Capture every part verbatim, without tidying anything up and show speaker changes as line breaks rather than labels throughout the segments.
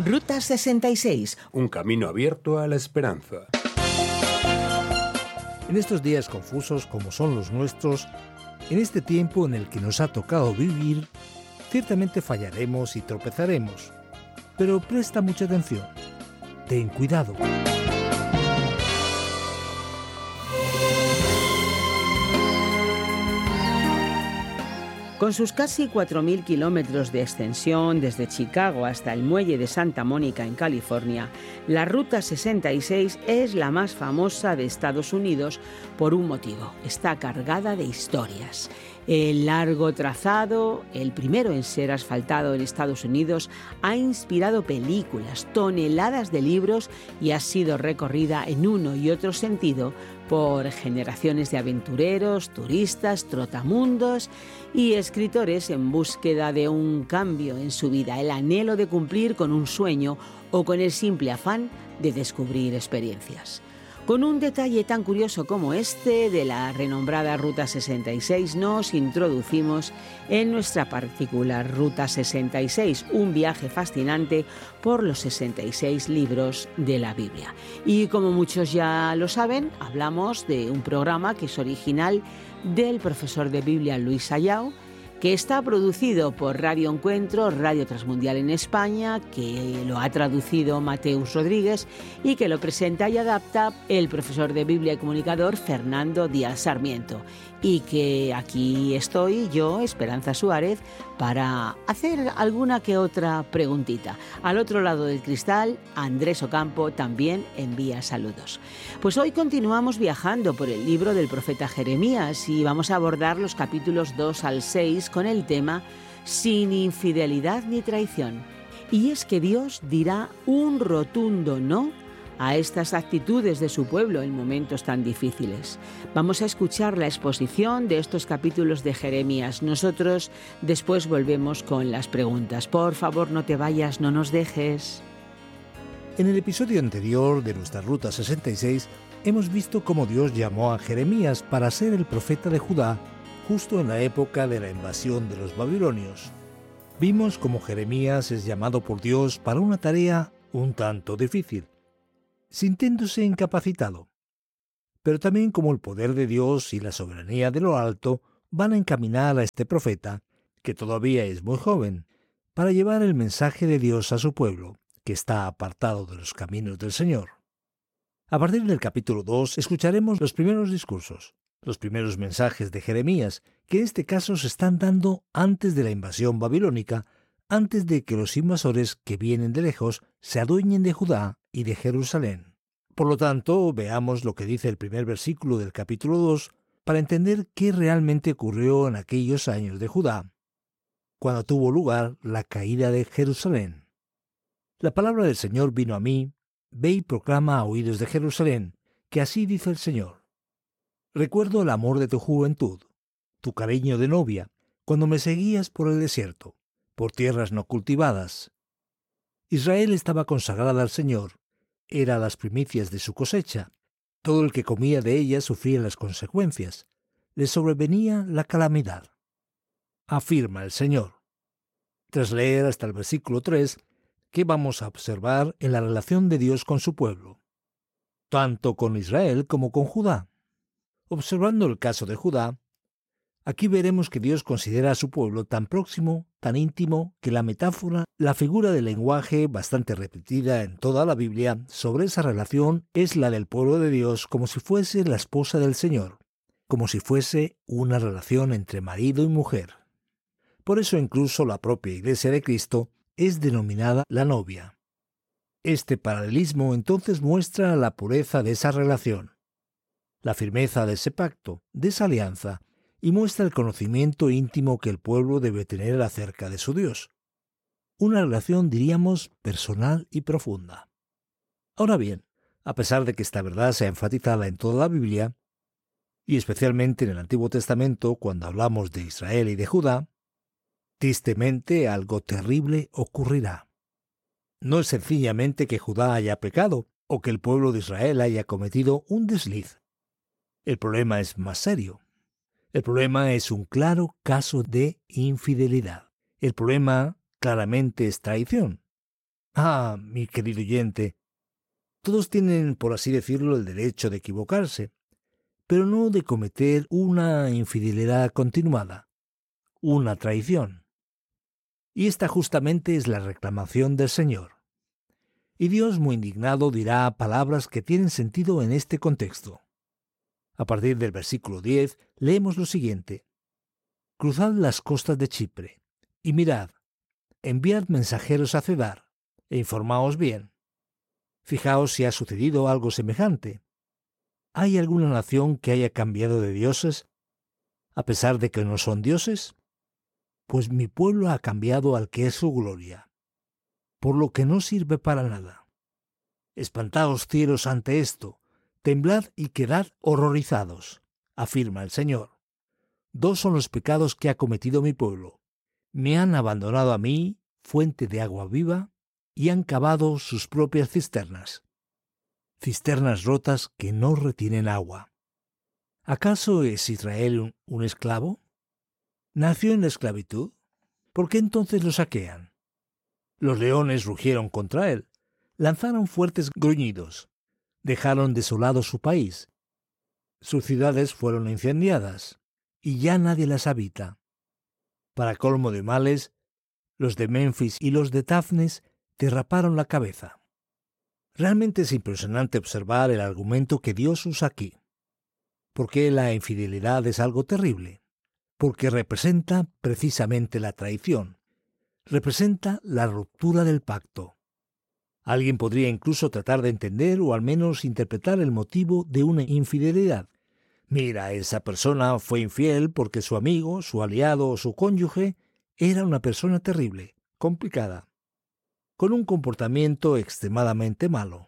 Ruta sesenta y seis.
Un camino abierto a la esperanza.
En estos días confusos como son los nuestros, en este tiempo en el que nos ha tocado vivir, ciertamente fallaremos y tropezaremos. Pero presta mucha atención. Ten cuidado.
Con sus casi cuatro mil kilómetros de extensión desde Chicago hasta el muelle de Santa Mónica en California, la Ruta sesenta y seis es la más famosa de Estados Unidos por un motivo: está cargada de historias. El largo trazado, el primero en ser asfaltado en Estados Unidos, ha inspirado películas, toneladas de libros y ha sido recorrida en uno y otro sentido por generaciones de aventureros, turistas, trotamundos y escritores en búsqueda de un cambio en su vida, el anhelo de cumplir con un sueño o con el simple afán de descubrir experiencias. Con un detalle tan curioso como este de la renombrada Ruta sesenta y seis, nos introducimos en nuestra particular Ruta sesenta y seis, un viaje fascinante por los sesenta y seis libros de la Biblia. Y como muchos ya lo saben, hablamos de un programa que es original del profesor de Biblia Luis Sayao, que está producido por Radio Encuentro, Radio Transmundial en España, que lo ha traducido Mateus Rodríguez y que lo presenta y adapta el profesor de Biblia y comunicador Fernando Díaz Sarmiento. Y que aquí estoy yo, Esperanza Suárez, para hacer alguna que otra preguntita. Al otro lado del cristal, Andrés Ocampo también envía saludos. Pues hoy continuamos viajando por el libro del profeta Jeremías y vamos a abordar los capítulos dos al seis con el tema Sin infidelidad ni traición. Y es que Dios dirá un rotundo no a estas actitudes de su pueblo en momentos tan difíciles. Vamos a escuchar la exposición de estos capítulos de Jeremías. Nosotros después volvemos con las preguntas. Por favor, no te vayas, no nos dejes.
En el episodio anterior de nuestra Ruta sesenta y seis hemos visto cómo Dios llamó a Jeremías para ser el profeta de Judá justo en la época de la invasión de los babilonios. Vimos cómo Jeremías es llamado por Dios para una tarea un tanto difícil, sintiéndose incapacitado, pero también como el poder de Dios y la soberanía de lo alto van a encaminar a este profeta, que todavía es muy joven, para llevar el mensaje de Dios a su pueblo, que está apartado de los caminos del Señor. A partir del capítulo dos escucharemos los primeros discursos, los primeros mensajes de Jeremías, que en este caso se están dando antes de la invasión babilónica, antes de que los invasores que vienen de lejos se adueñen de Judá y de Jerusalén. Por lo tanto, veamos lo que dice el primer versículo del capítulo dos para entender qué realmente ocurrió en aquellos años de Judá, cuando tuvo lugar la caída de Jerusalén. La palabra del Señor vino a mí: ve y proclama a oídos de Jerusalén, que así dice el Señor. Recuerdo el amor de tu juventud, tu cariño de novia, cuando me seguías por el desierto, por tierras no cultivadas. Israel estaba consagrada al Señor, era las primicias de su cosecha. Todo el que comía de ella sufría las consecuencias, le sobrevenía la calamidad. Afirma el Señor. Tras leer hasta el versículo tres, ¿qué vamos a observar en la relación de Dios con su pueblo? Tanto con Israel como con Judá. Observando el caso de Judá, aquí veremos que Dios considera a su pueblo tan próximo, tan íntimo, que la metáfora, la figura del lenguaje bastante repetida en toda la Biblia sobre esa relación es la del pueblo de Dios como si fuese la esposa del Señor, como si fuese una relación entre marido y mujer. Por eso incluso la propia Iglesia de Cristo es denominada la novia. Este paralelismo entonces muestra la pureza de esa relación, la firmeza de ese pacto, de esa alianza, y muestra el conocimiento íntimo que el pueblo debe tener acerca de su Dios. Una relación, diríamos, personal y profunda. Ahora bien, a pesar de que esta verdad sea enfatizada en toda la Biblia, y especialmente en el Antiguo Testamento cuando hablamos de Israel y de Judá, tristemente algo terrible ocurrirá. No es sencillamente que Judá haya pecado o que el pueblo de Israel haya cometido un desliz. El problema es más serio. El problema es un claro caso de infidelidad. El problema claramente es traición. Ah, mi querido oyente, todos tienen, por así decirlo, el derecho de equivocarse, pero no de cometer una infidelidad continuada, una traición. Y esta justamente es la reclamación del Señor. Y Dios, muy indignado, dirá palabras que tienen sentido en este contexto. A partir del versículo diez, leemos lo siguiente: Cruzad las costas de Chipre, y mirad, enviad mensajeros a Cedar, e informaos bien. Fijaos si ha sucedido algo semejante. ¿Hay alguna nación que haya cambiado de dioses, a pesar de que no son dioses? Pues mi pueblo ha cambiado al que es su gloria, por lo que no sirve para nada. Espantaos cielos ante esto, temblad y quedad horrorizados, afirma el Señor. Dos son los pecados que ha cometido mi pueblo. Me han abandonado a mí, fuente de agua viva, y han cavado sus propias cisternas. Cisternas rotas que no retienen agua. ¿Acaso es Israel un, un esclavo? ¿Nació en la esclavitud? ¿Por qué entonces lo saquean? Los leones rugieron contra él, lanzaron fuertes gruñidos, dejaron desolado su país. Sus ciudades fueron incendiadas, y ya nadie las habita. Para colmo de males, los de Memphis y los de Tafnes derraparon la cabeza. Realmente es impresionante observar el argumento que Dios usa aquí. Porque la infidelidad es algo terrible. Porque representa precisamente la traición. Representa la ruptura del pacto. Alguien podría incluso tratar de entender o al menos interpretar el motivo de una infidelidad. Mira, esa persona fue infiel porque su amigo, su aliado o su cónyuge era una persona terrible, complicada, con un comportamiento extremadamente malo.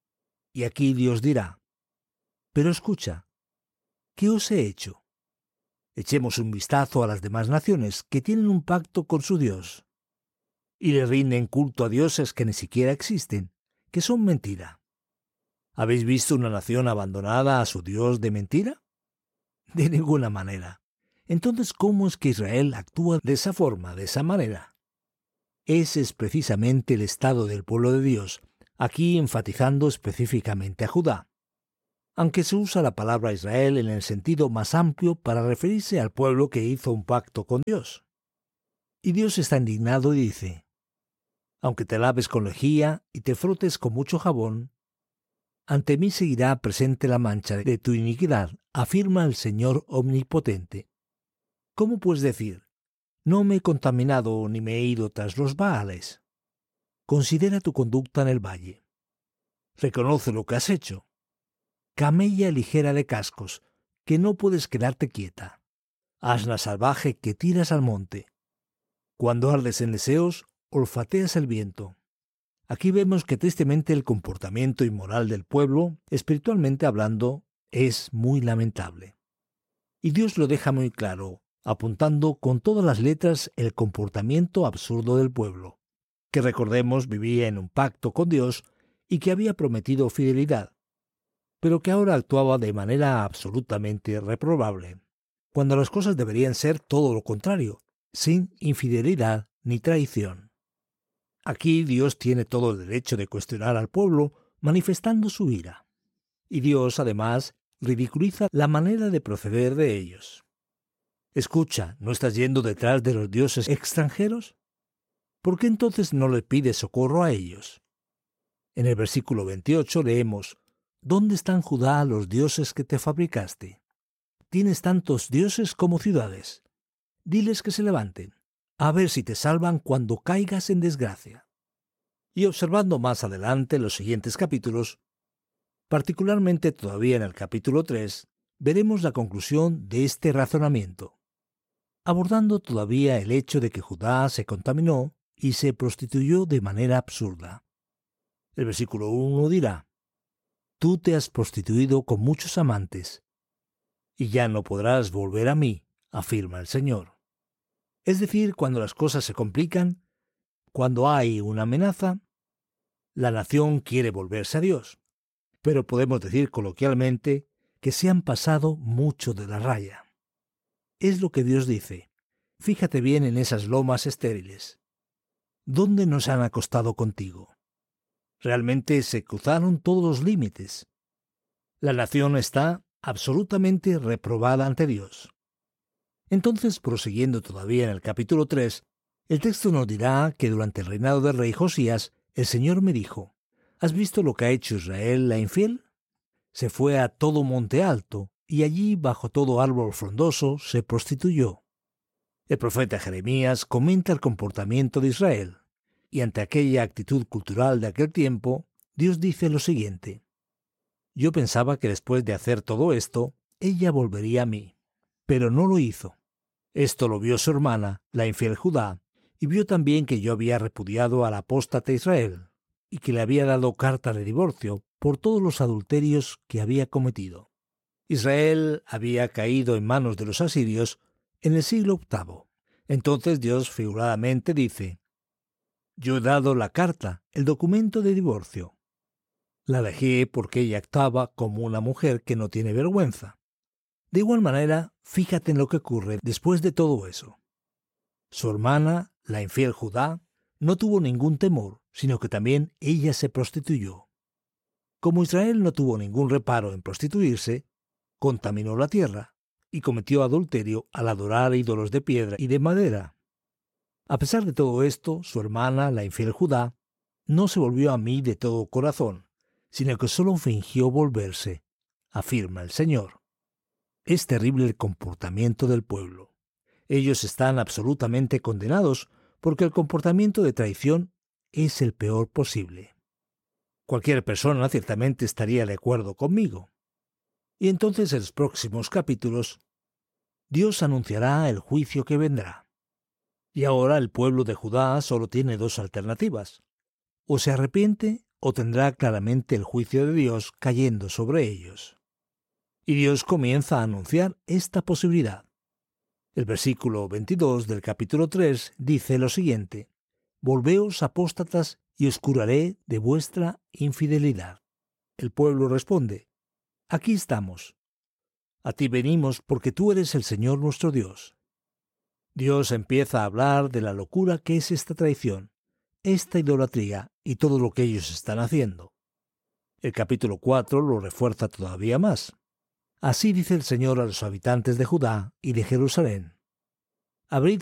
Y aquí Dios dirá: pero escucha, ¿qué os he hecho? Echemos un vistazo a las demás naciones que tienen un pacto con su Dios y le rinden culto a dioses que ni siquiera existen, que son mentira. ¿Habéis visto una nación abandonada a su Dios de mentira? De ninguna manera. Entonces, ¿cómo es que Israel actúa de esa forma, de esa manera? Ese es precisamente el estado del pueblo de Dios, aquí enfatizando específicamente a Judá, aunque se usa la palabra Israel en el sentido más amplio para referirse al pueblo que hizo un pacto con Dios. Y Dios está indignado y dice: aunque te laves con lejía y te frotes con mucho jabón, ante mí seguirá presente la mancha de tu iniquidad, afirma el Señor omnipotente. ¿Cómo puedes decir: no me he contaminado ni me he ido tras los Baales? Considera tu conducta en el valle. Reconoce lo que has hecho. Camella ligera de cascos, que no puedes quedarte quieta. Asna salvaje que tiras al monte. Cuando ardes en deseos, olfateas el viento. Aquí vemos que tristemente el comportamiento inmoral del pueblo, espiritualmente hablando, es muy lamentable. Y Dios lo deja muy claro, apuntando con todas las letras el comportamiento absurdo del pueblo, que recordemos vivía en un pacto con Dios y que había prometido fidelidad, pero que ahora actuaba de manera absolutamente reprobable, cuando las cosas deberían ser todo lo contrario, sin infidelidad ni traición. Aquí Dios tiene todo el derecho de cuestionar al pueblo, manifestando su ira. Y Dios, además, ridiculiza la manera de proceder de ellos. Escucha, ¿no estás yendo detrás de los dioses extranjeros? ¿Por qué entonces no le pides socorro a ellos? En el versículo veintiocho leemos: ¿dónde están, Judá, los dioses que te fabricaste? Tienes tantos dioses como ciudades. Diles que se levanten, a ver si te salvan cuando caigas en desgracia. Y observando más adelante los siguientes capítulos, particularmente todavía en el capítulo tres, veremos la conclusión de este razonamiento, abordando todavía el hecho de que Judá se contaminó y se prostituyó de manera absurda. El versículo uno dirá: tú te has prostituido con muchos amantes, y ya no podrás volver a mí, afirma el Señor. Es decir, cuando las cosas se complican, cuando hay una amenaza, la nación quiere volverse a Dios. Pero podemos decir coloquialmente que se han pasado mucho de la raya. Es lo que Dios dice: fíjate bien en esas lomas estériles. ¿Dónde nos han acostado contigo? Realmente se cruzaron todos los límites. La nación está absolutamente reprobada ante Dios. Entonces, prosiguiendo todavía en el capítulo tres, el texto nos dirá que durante el reinado del rey Josías, el Señor me dijo: ¿Has visto lo que ha hecho Israel la infiel? Se fue a todo monte alto, y allí, bajo todo árbol frondoso, se prostituyó. El profeta Jeremías comenta el comportamiento de Israel, y ante aquella actitud cultural de aquel tiempo, Dios dice lo siguiente: Yo pensaba que después de hacer todo esto, ella volvería a mí, pero no lo hizo. Esto lo vio su hermana, la infiel Judá, y vio también que yo había repudiado al apóstata Israel, y que le había dado carta de divorcio por todos los adulterios que había cometido. Israel había caído en manos de los asirios en el siglo octavo. Entonces Dios figuradamente dice: Yo he dado la carta, el documento de divorcio. La dejé porque ella actuaba como una mujer que no tiene vergüenza. De igual manera, fíjate en lo que ocurre después de todo eso. Su hermana, la infiel Judá, no tuvo ningún temor, sino que también ella se prostituyó. Como Israel no tuvo ningún reparo en prostituirse, contaminó la tierra y cometió adulterio al adorar ídolos de piedra y de madera. A pesar de todo esto, su hermana, la infiel Judá, no se volvió a mí de todo corazón, sino que solo fingió volverse, afirma el Señor. Es terrible el comportamiento del pueblo. Ellos están absolutamente condenados porque el comportamiento de traición es el peor posible. Cualquier persona ciertamente estaría de acuerdo conmigo. Y entonces en los próximos capítulos, Dios anunciará el juicio que vendrá. Y ahora el pueblo de Judá solo tiene dos alternativas: o se arrepiente o tendrá claramente el juicio de Dios cayendo sobre ellos. Y Dios comienza a anunciar esta posibilidad. El versículo veintidós del capítulo tres dice lo siguiente: Volveos, apóstatas, y os curaré de vuestra infidelidad. El pueblo responde: Aquí estamos. A ti venimos porque tú eres el Señor nuestro Dios. Dios empieza a hablar de la locura que es esta traición, esta idolatría y todo lo que ellos están haciendo. El capítulo cuatro lo refuerza todavía más. Así dice el Señor a los habitantes de Judá y de Jerusalén: Abrid